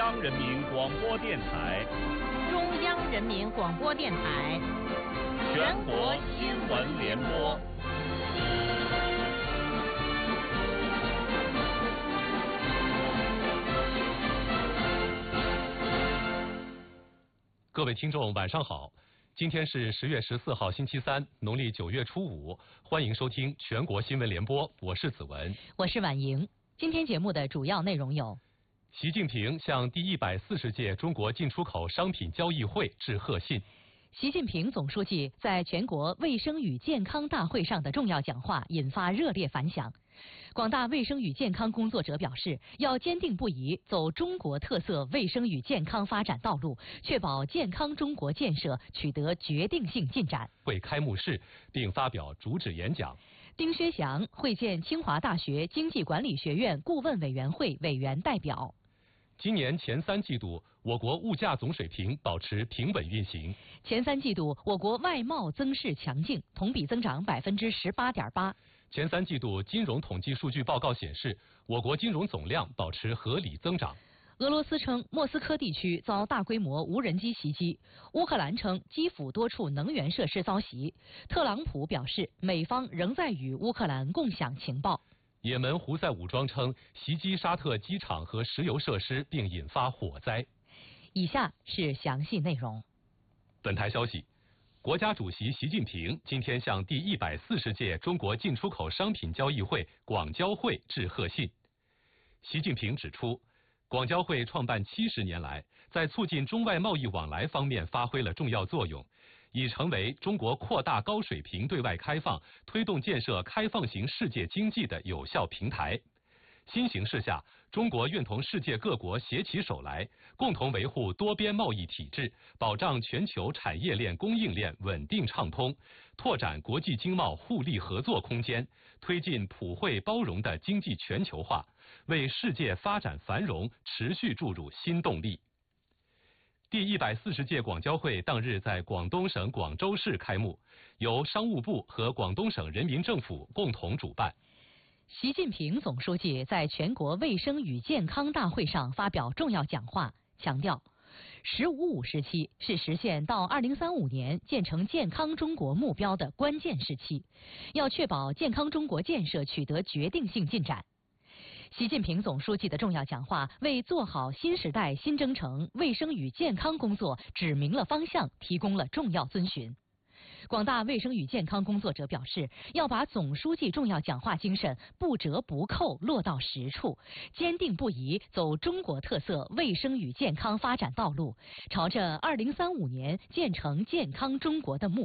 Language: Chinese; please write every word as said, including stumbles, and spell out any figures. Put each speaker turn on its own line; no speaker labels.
央人民广播电台，
中央人民广播电台，
全国新闻联播。
各位听众，晚上好！今天是十月十四号，星期三，农历九月初五，欢迎收听全国新闻联播，我是子文，
我是婉莹。今天节目的主要内容有：
习近平向第一百四十届中国进出口商品交易会致贺信。
习近平总书记在全国卫生与健康大会上的重要讲话引发热烈反响。广大卫生与健康工作者表示，要坚定不移走中国特色卫生与健康发展道路，确保健康中国建设取得决定性进展。
会开幕式并发表主旨演讲。
丁薛祥会见清华大学经济管理学院顾问委员会委员代表。
今年前三季度，我国物价总水平保持平稳运行。
前三季度，我国外贸增势强劲，同比增长百分之十八点八。
前三季度金融统计数据报告显示，我国金融总量保持合理增长。
俄罗斯称莫斯科地区遭大规模无人机袭击，乌克兰称基辅多处能源设施遭袭。特朗普表示，美方仍在与乌克兰共享情报。
也门胡塞武装称袭击沙特机场和石油设施，并引发火灾。
以下是详细内容。
本台消息，国家主席习近平今天向第一百四十届中国进出口商品交易会广交会致贺信。习近平指出，广交会创办七十年来，在促进中外贸易往来方面发挥了重要作用，已成为中国扩大高水平对外开放、推动建设开放型世界经济的有效平台。新形势下，中国愿同世界各国携起手来，共同维护多边贸易体制，保障全球产业链供应链稳定畅通，拓展国际经贸互利合作空间，推进普惠包容的经济全球化，为世界发展繁荣持续注入新动力。第一百四十届广交会当日在广东省广州市开幕，由商务部和广东省人民政府共同主办。
习近平总书记在全国卫生与健康大会上发表重要讲话，强调，十五五时期是实现到二零三五年建成健康中国目标的关键时期，要确保健康中国建设取得决定性进展。习近平总书记的重要讲话为做好新时代新征程卫生与健康工作指明了方向，提供了重要遵循。广大卫生与健康工作者表示，要把总书记重要讲话精神不折不扣落到实处，坚定不移走中国特色卫生与健康发展道路，朝着二零三五年建成健康中国的目标